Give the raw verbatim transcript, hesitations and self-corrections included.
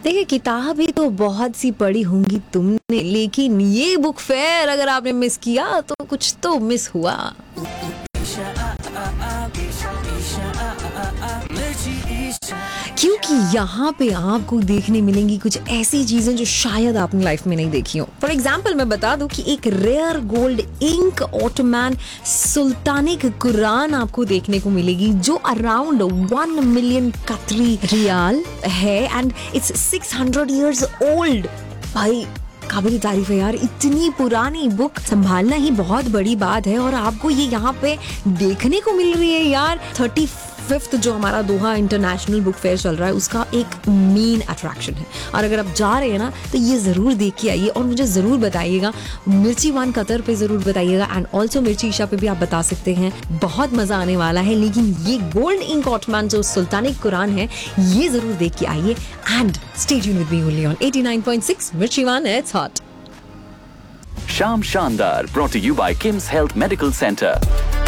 देखिए, किताबें तो बहुत सी पढ़ी होंगी तुमने, लेकिन ये बुक फेयर अगर आपने मिस किया तो कुछ तो मिस हुआ। क्योंकि यहाँ पे आपको देखने मिलेंगी कुछ ऐसी चीजें जो शायद आपने लाइफ में नहीं देखी हो। फॉर एग्जाम्पल मैं बता दूं कि एक rare gold ink ottoman सुल्तानिक Quran आपको देखने को मिलेगी, जो अराउंड वन मिलियन कतरी रियाल है and it's six hundred years old. भाई काबिल तारीफ है यार, इतनी पुरानी बुक संभालना ही बहुत बड़ी बात है और आपको ये यहाँ पे देखने को मिल रही है यार। थर्टी फिफ्थ जो हमारा दोहा इंटरनेशनल बुक फेयर चल रहा है उसका एक मेन अट्रैक्शन है, और अगर आप जा रहे हैं ना तो ये जरूर देख के आइए और मुझे जरूर बताइएगा। मिर्ची वन कतर पे जरूर बताइएगा एंड ऑल्सो मिर्ची ईशा पे भी आप बता सकते हैं। बहुत मजा आने वाला है। लेकिन ये गोल्ड इंक ऑटोमैन जो सुल्तानिक कुरान है ये जरूर देख के आइए and stay tuned with me only on eighty nine point six मिर्ची वन, इट्स हॉट। शाम शानदार brought to you by Kim's Health Medical Center.